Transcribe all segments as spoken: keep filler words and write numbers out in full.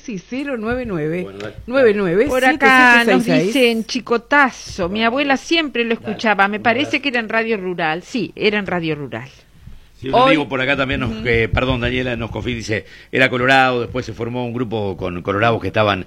sí, cero nueve nueve Bueno, dale. nueve nueve Por siete acá siete nos seis seis. dicen Chicotazo. Mi abuela siempre lo escuchaba. Me un parece abrazo. que era en Radio Rural. Sí, era en Radio Rural. Sí, un Hoy- amigo por acá también nos, uh-huh. eh, perdón, Daniela, nos confía, dice, era colorado, después se formó un grupo con colorados que estaban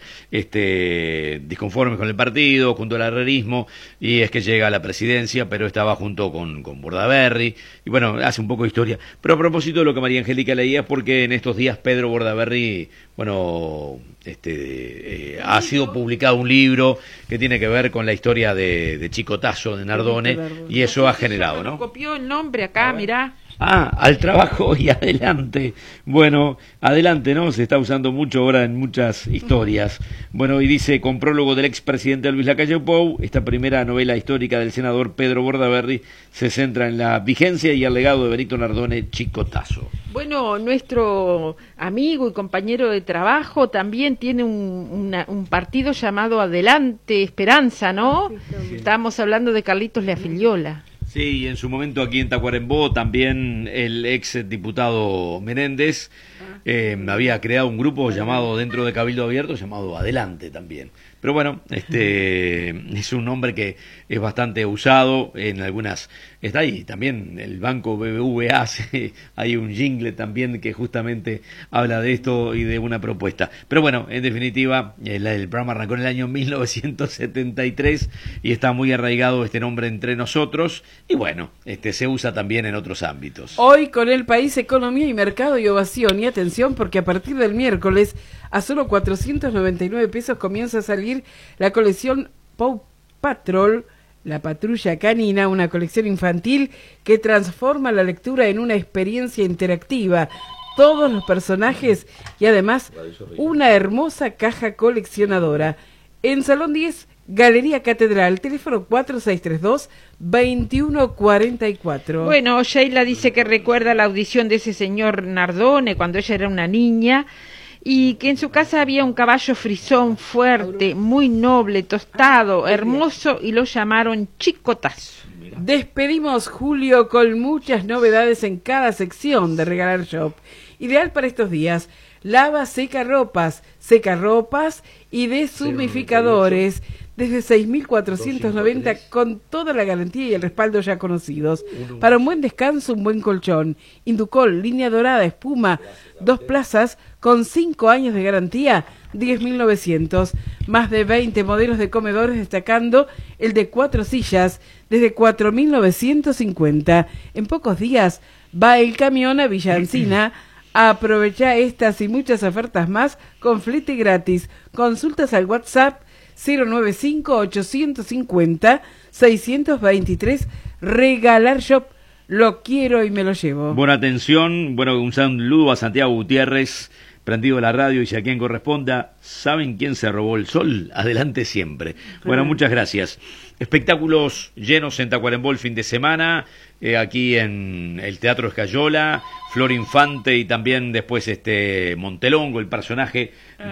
este, disconformes con el partido, junto al herrerismo, y es que llega a la presidencia, pero estaba junto con, con Bordaberry, y bueno, hace un poco de historia. Pero a propósito de lo que María Angélica leía, es porque en estos días Pedro Bordaberry, bueno, este, eh, ha sido publicado un libro que tiene que ver con la historia de, de Chicotazo, de Nardone, y eso ha generado, ¿no? Copió el nombre acá, mirá. Ah, al trabajo y adelante. Bueno, adelante, ¿no? Se está usando mucho ahora en muchas historias. Bueno, y dice, con prólogo del expresidente Luis Lacalle Pou, esta primera novela histórica del senador Pedro Bordaberry se centra en la vigencia y el legado de Benito Nardone, Chicotazo. Bueno, nuestro amigo y compañero de trabajo también tiene un, una, un partido llamado Adelante Esperanza, ¿no? Sí. Estamos hablando de Carlitos Leafiliola. Sí, y en su momento aquí en Tacuarembó también el ex diputado Menéndez eh, había creado un grupo llamado dentro de Cabildo Abierto, llamado Adelante también. Pero bueno, este es un nombre que es bastante usado en algunas... Está ahí también el Banco B B V A, hay un jingle también que justamente habla de esto y de una propuesta. Pero bueno, en definitiva, el, el programa arrancó en el año mil novecientos setenta y tres y está muy arraigado este nombre entre nosotros y bueno, este se usa también en otros ámbitos. Hoy con El País, Economía y Mercado y Ovación. Y atención, porque a partir del miércoles a solo cuatrocientos noventa y nueve pesos comienza a salir la colección Paw Patrol, la patrulla canina, una colección infantil que transforma la lectura en una experiencia interactiva. Todos los personajes y además una hermosa caja coleccionadora. En Salón diez, Galería Catedral, teléfono cuatro seis tres dos, dos uno cuatro cuatro. Bueno, Sheila dice que recuerda la audición de ese señor Nardone cuando ella era una niña y que en su casa había un caballo frisón fuerte, muy noble, tostado, hermoso y lo llamaron Chicotazo. Despedimos julio con muchas novedades en cada sección de Regalar Shop. Ideal para estos días. Lava seca ropas, seca ropas y deshumificadores desde seis mil cuatrocientos noventa con toda la garantía y el respaldo ya conocidos. Para un buen descanso, un buen colchón. Inducol, línea dorada, espuma, dos plazas con cinco años de garantía, diez mil novecientos. Más de veinte modelos de comedores, destacando el de cuatro sillas desde cuatro mil novecientos cincuenta. En pocos días va el camión a Villa Encina. Aprovecha estas y muchas ofertas más con flete gratis. Consultas al WhatsApp cero nueve cinco, ocho cinco cero, seis dos tres. Regalar Shop. Lo quiero y me lo llevo. Buena atención. Bueno, un saludo a Santiago Gutiérrez, prendido la radio, y si a quien corresponda, ¿saben quién se robó el sol? Adelante siempre. Bueno, muchas gracias. Espectáculos llenos en Tacuarembó el fin de semana, eh, aquí en el Teatro Escayola, Flor Infante y también después este Montelongo, el personaje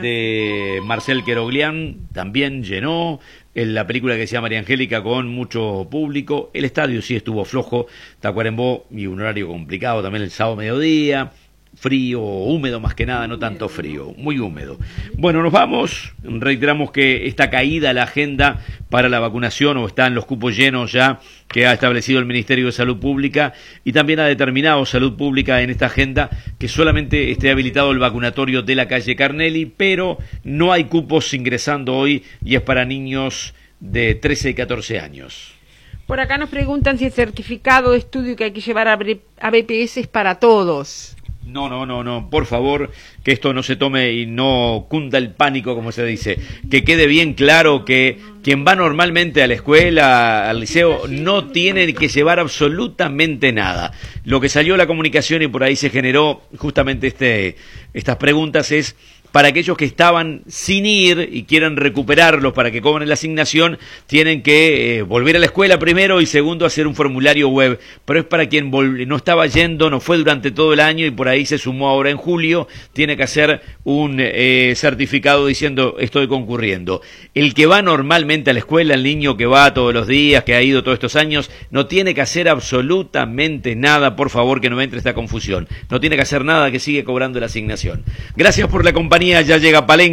de Marcel Queroglián, también llenó. En la película que decía María Angélica con mucho público. El estadio sí estuvo flojo, Tacuarembó, y un horario complicado también el sábado mediodía. Frío, húmedo más que nada, no tanto frío, muy húmedo. Bueno, nos vamos, reiteramos que está caída la agenda para la vacunación o están los cupos llenos ya que ha establecido el Ministerio de Salud Pública y también ha determinado Salud Pública en esta agenda que solamente esté habilitado el vacunatorio de la calle Carnelli, pero no hay cupos ingresando hoy y es para niños de trece y catorce años. Por acá nos preguntan si el certificado de estudio que hay que llevar a B P S es para todos. No, no, no, no, por favor, que esto no se tome y no cunda el pánico, como se dice. Que quede bien claro que quien va normalmente a la escuela, al liceo, no tiene que llevar absolutamente nada. Lo que salió la comunicación y por ahí se generó justamente este, estas preguntas es para aquellos que estaban sin ir y quieren recuperarlos para que cobren la asignación, tienen que eh, volver a la escuela primero y segundo hacer un formulario web, pero es para quien no estaba yendo, no fue durante todo el año y por ahí se sumó ahora en julio, tiene que hacer un eh, certificado diciendo estoy concurriendo. El que va normalmente a la escuela, el niño que va todos los días, que ha ido todos estos años, no tiene que hacer absolutamente nada, por favor, que no entre esta confusión, no tiene que hacer nada, que sigue cobrando la asignación. Gracias por la compañía. Ya llega Palenque.